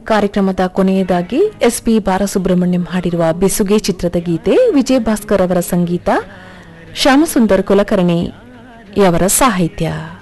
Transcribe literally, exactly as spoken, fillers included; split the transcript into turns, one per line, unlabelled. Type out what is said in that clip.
ಕಾರ್ಯಕ್ರಮದ ಕೊನೆಯದಾಗಿ ಎಸ್ಪಿ ಬಾಲಸುಬ್ರಹ್ಮಣ್ಯಂ ಹಾಡಿರುವ ಬೆಸುಗೆ ಚಿತ್ರದ ಗೀತೆ, ವಿಜಯ ಭಾಸ್ಕರ್ ಅವರ ಸಂಗೀತ, ಶ್ಯಾಮಸುಂದರ್ ಕುಲಕರ್ಣಿ ಅವರ ಸಾಹಿತ್ಯ.